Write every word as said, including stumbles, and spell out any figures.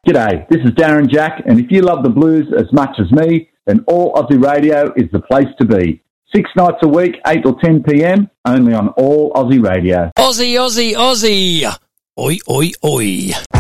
G'day, this is Darren Jack, and if you love the blues as much as me, then All Aussie Radio is the place to be. Six nights a week, eight till ten p.m, only on All Aussie Radio. Aussie, Aussie, Aussie. Oi, oi, oi.